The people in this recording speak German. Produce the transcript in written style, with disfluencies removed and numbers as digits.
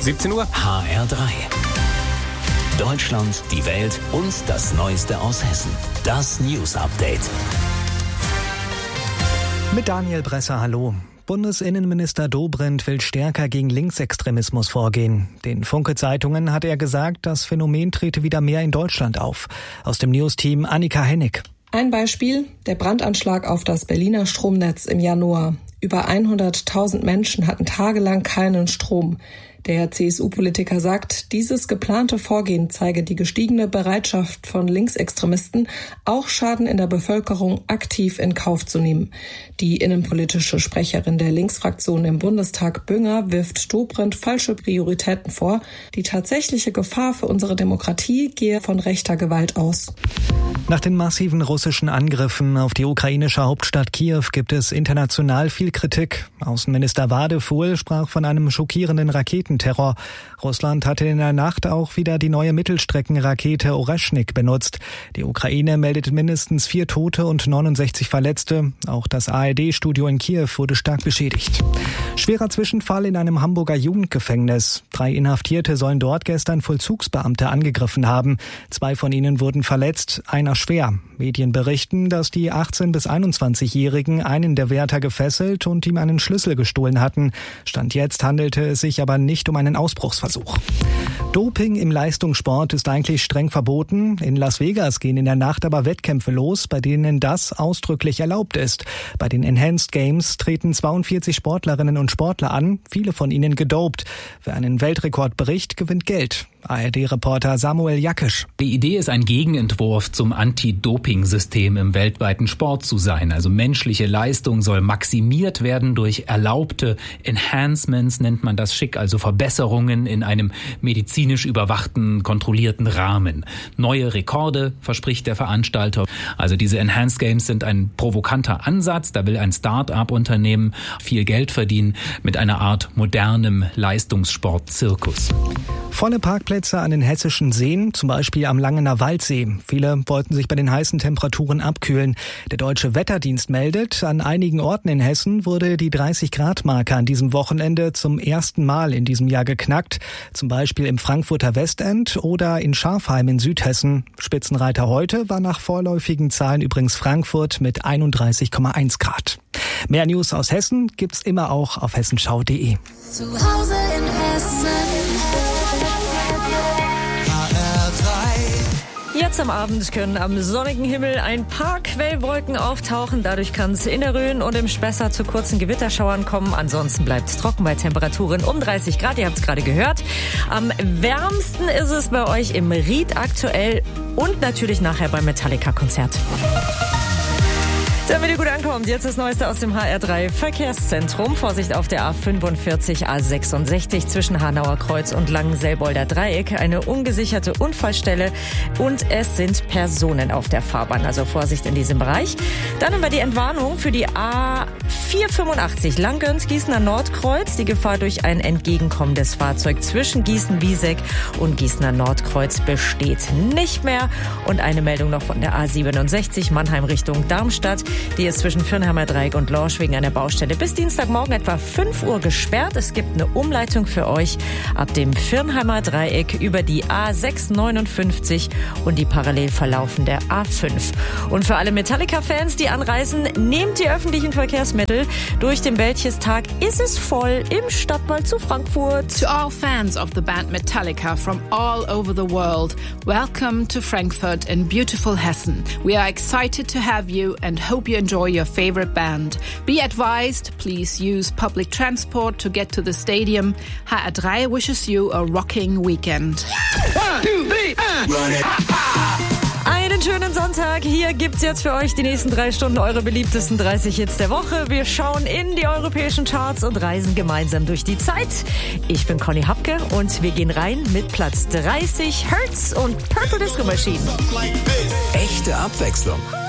17 Uhr. HR3. Deutschland, die Welt und das Neueste aus Hessen. Das News Update. Mit Daniel Bresser, hallo. Bundesinnenminister Dobrindt will stärker gegen Linksextremismus vorgehen. Den Funke-Zeitungen hat er gesagt, das Phänomen trete wieder mehr in Deutschland auf. Aus dem News-Team Annika Hennig. Ein Beispiel, der Brandanschlag auf das Berliner Stromnetz im Januar. Über 100.000 Menschen hatten tagelang keinen Strom. Der CSU-Politiker sagt, dieses geplante Vorgehen zeige die gestiegene Bereitschaft von Linksextremisten, auch Schaden in der Bevölkerung aktiv in Kauf zu nehmen. Die innenpolitische Sprecherin der Linksfraktion im Bundestag, Bünger, wirft Dobrindt falsche Prioritäten vor. Die tatsächliche Gefahr für unsere Demokratie gehe von rechter Gewalt aus. Nach den massiven russischen Angriffen auf die ukrainische Hauptstadt Kiew gibt es international viel Kritik. Außenminister Wadefuhl sprach von einem schockierenden Raketenterror. Russland hatte in der Nacht auch wieder die neue Mittelstreckenrakete Oreschnik benutzt. Die Ukraine meldet mindestens 4 Tote und 69 Verletzte. Auch das ARD-Studio in Kiew wurde stark beschädigt. Schwerer Zwischenfall in einem Hamburger Jugendgefängnis. 3 Inhaftierte sollen dort gestern Vollzugsbeamte angegriffen haben. 2 von ihnen wurden verletzt, einer schwer. Medien berichten, dass die 18- bis 21-Jährigen einen der Wärter gefesselt und ihm einen Schlüssel gestohlen hatten. Stand jetzt handelte es sich aber nicht um einen Ausbruchsversuch. Doping im Leistungssport ist eigentlich streng verboten. In Las Vegas gehen in der Nacht aber Wettkämpfe los, bei denen das ausdrücklich erlaubt ist. Bei den Enhanced Games treten 42 Sportlerinnen und Sportler an, viele von ihnen gedopt. Wer einen Weltrekord bricht, gewinnt Geld. ARD-Reporter Samuel Jackisch. Die Idee ist, ein Gegenentwurf zum Anti-Doping-System im weltweiten Sport zu sein. Also menschliche Leistung soll maximiert werden durch erlaubte Enhancements, nennt man das schick, also Verbesserungen in einem medizinisch überwachten, kontrollierten Rahmen. Neue Rekorde verspricht der Veranstalter. Also diese Enhanced Games sind ein provokanter Ansatz. Da will ein Start-up-Unternehmen viel Geld verdienen mit einer Art modernem Leistungssport-Zirkus. Volle Parkplätze an den hessischen Seen, zum Beispiel am Langener Waldsee. Viele wollten sich bei den heißen Temperaturen abkühlen. Der Deutsche Wetterdienst meldet, an einigen Orten in Hessen wurde die 30-Grad-Marke an diesem Wochenende zum ersten Mal in diesem Jahr geknackt. Zum Beispiel im Frankfurter Westend oder in Scharfheim in Südhessen. Spitzenreiter heute war nach vorläufigen Zahlen übrigens Frankfurt mit 31,1 Grad. Mehr News aus Hessen gibt's immer auch auf hessenschau.de. Zu Hause in Hessen. Jetzt am Abend können am sonnigen Himmel ein paar Quellwolken auftauchen. Dadurch kann es in der Rhön und im Spessart zu kurzen Gewitterschauern kommen. Ansonsten bleibt es trocken bei Temperaturen um 30 Grad. Ihr habt es gerade gehört. Am wärmsten ist es bei euch im Ried aktuell und natürlich nachher beim Metallica-Konzert. Damit ihr gut ankommt, jetzt das Neueste aus dem HR3 Verkehrszentrum. Vorsicht auf der A45, A66 zwischen Hanauer Kreuz und Langenselbolder Dreieck. Eine ungesicherte Unfallstelle und es sind Personen auf der Fahrbahn. Also Vorsicht in diesem Bereich. Dann haben wir die Entwarnung für die A485 Langgöns-Gießener Nordkreuz. Die Gefahr durch ein entgegenkommendes Fahrzeug zwischen Gießen-Wieseck und Gießener Nordkreuz besteht nicht mehr. Und eine Meldung noch von der A67 Mannheim Richtung Darmstadt. Die ist zwischen Firnheimer Dreieck und Lorsch wegen einer Baustelle bis Dienstagmorgen etwa 5 Uhr gesperrt. Es gibt eine Umleitung für euch ab dem Firnheimer Dreieck über die A659 und die parallel verlaufende A5. Und für alle Metallica-Fans, die anreisen, nehmt die öffentlichen Verkehrsmittel. Durch den Wäldchestag ist es voll im Stadtwald zu Frankfurt. To all fans of the band Metallica from all over the world, welcome to Frankfurt in beautiful Hessen. We are excited to have you and hope you enjoy your favorite band. Be advised, please use public transport to get to the stadium. HR3 wishes you a rocking weekend. 1, 2, 3, run it. Einen schönen Sonntag. Hier gibt's jetzt für euch die nächsten 3 Stunden eure beliebtesten 30 Hits der Woche. Wir schauen in die europäischen Charts und reisen gemeinsam durch die Zeit. Ich bin Conny Hapke und wir gehen rein mit Platz 30 Hertz und Purple Disco Machine. Echte Abwechslung.